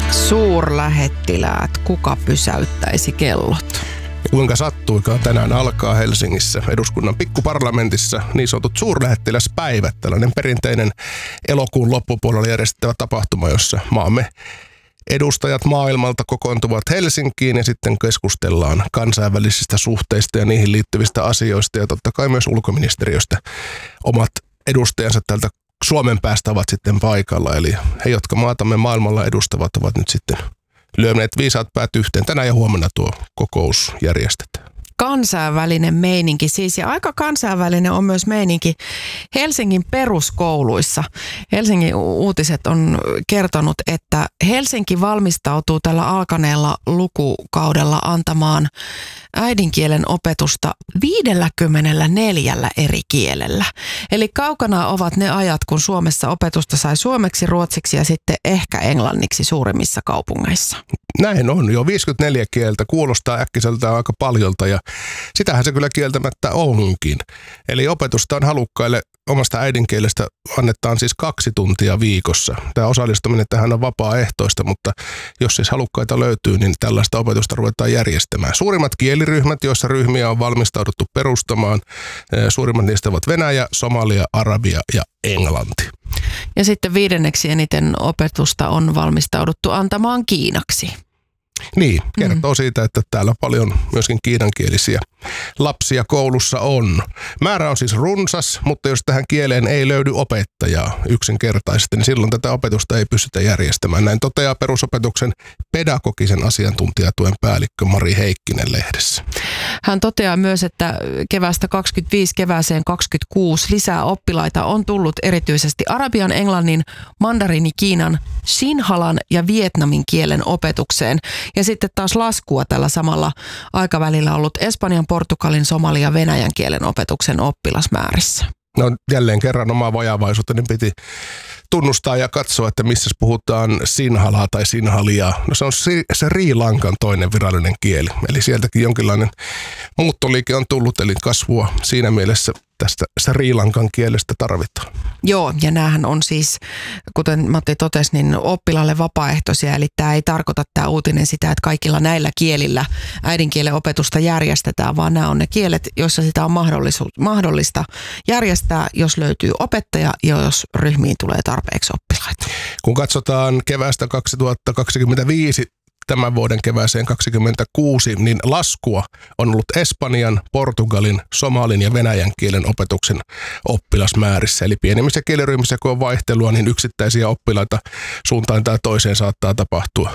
Suurlähettiläät, kuka pysäyttäisi kellot? Ja kuinka sattuikaan, tänään alkaa Helsingissä eduskunnan pikkuparlamentissa niin sanotut suurlähettiläspäivät, tällainen perinteinen elokuun loppupuolella järjestettävä tapahtuma, jossa maamme edustajat maailmalta kokoontuvat Helsinkiin ja sitten keskustellaan kansainvälisistä suhteista ja niihin liittyvistä asioista ja totta kai myös ulkoministeriöstä omat edustajansa täältä Suomen päästä ovat sitten paikalla. Eli he, jotka maatamme maailmalla edustavat, ovat nyt sitten lyöneet viisaat päät yhteen. Tänään ja huomenna tuo kokous järjestetään. Kansainvälinen meininki siis, ja aika kansainvälinen on myös meininki Helsingin peruskouluissa. Helsingin uutiset on kertonut, että Helsinki valmistautuu tällä alkaneella lukukaudella antamaan äidinkielen opetusta 54 eri kielellä. Eli kaukana ovat ne ajat, kun Suomessa opetusta sai suomeksi, ruotsiksi ja sitten ehkä englanniksi suurimmissa kaupungeissa. Näin on, jo 54 kieltä, kuulostaa äkkiseltään aika paljolta ja sitähän se kyllä kieltämättä onkin. Eli opetusta on halukkaille omasta äidinkielestä annetaan siis 2 tuntia viikossa. Tämä osallistuminen tähän on vapaaehtoista, mutta jos siis halukkaita löytyy, niin tällaista opetusta ruvetaan järjestämään. Suurimmat kieliryhmät, joissa ryhmiä on valmistauduttu perustamaan, suurimmat niistä ovat Venäjä, Somalia, Arabia ja Englanti. Ja sitten 5. eniten opetusta on valmistauduttu antamaan kiinaksi. Niin, kertoo siitä, että täällä paljon myöskin kiinankielisiä lapsia koulussa on. Määrä on siis runsas, mutta jos tähän kieleen ei löydy opettajaa yksinkertaisesti, niin silloin tätä opetusta ei pystytä järjestämään. Näin toteaa perusopetuksen pedagogisen asiantuntijatuen päällikkö Mari Heikkinen lehdessä. Hän toteaa myös, että keväästä 25 kevääseen 26 lisää oppilaita on tullut erityisesti arabian, englannin, mandariini, kiinan, sinhalan ja vietnamin kielen opetukseen. Ja sitten taas laskua tällä samalla aikavälillä ollut espanjan, portugalin, somalian ja venäjän kielen opetuksen oppilasmäärissä. No jälleen kerran omaa vajavaisuutta, niin piti tunnustaa ja katsoa, että missä puhutaan sinhalaa tai sinhalia. No se on Sri Lankan toinen virallinen kieli. Eli sieltäkin jonkinlainen muuttoliike on tullut, eli kasvua siinä mielessä tästä Sri Lankan kielestä tarvitaan. Joo, ja näähän on siis, kuten Matti totesi, niin oppilaalle vapaaehtoisia, eli tämä ei tarkoita tämä uutinen sitä, että kaikilla näillä kielillä äidinkielen opetusta järjestetään, vaan nämä on ne kielet, joissa sitä on mahdollista järjestää, jos löytyy opettaja ja jos ryhmiin tulee tarpeeksi oppilaita. Kun katsotaan keväästä 2025, tämän vuoden kevääseen 2026, niin laskua on ollut Espanjan, Portugalin, Somalin ja Venäjän kielen opetuksen oppilasmäärissä. Eli pienemmissä kieliryhmissä, kun on vaihtelua, niin yksittäisiä oppilaita suuntaan tai toiseen saattaa tapahtua.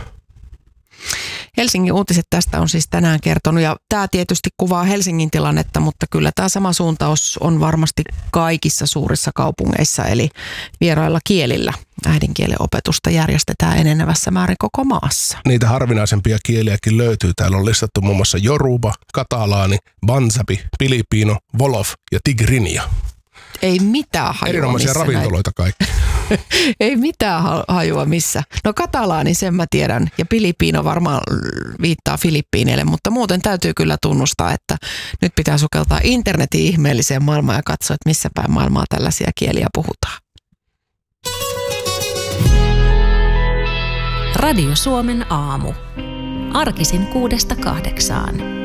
Helsingin uutiset tästä on siis tänään kertonut ja tämä tietysti kuvaa Helsingin tilannetta, mutta kyllä tämä sama suuntaus on varmasti kaikissa suurissa kaupungeissa, eli vierailla kielillä äidinkielen opetusta järjestetään enenevässä määrin koko maassa. Niitä harvinaisempia kieliäkin löytyy. Täällä on listattu muun muassa Yoruba, Katalaani, Banzapi, Filipino, Wolof ja Tigrinya. Ei mitään hajua. Erinomaisia ravintoloita kaikki. Ei mitään hajua missä. No katalaani sen mä tiedän ja Filipino varmaan viittaa Filippiineille, mutta muuten täytyy kyllä tunnustaa, että nyt pitää sukeltaa internetin ihmeelliseen maailmaan ja katsoa, että missä päin maailmaa tällaisia kieliä puhutaan. Radio Suomen aamu. Arkisin 6–8.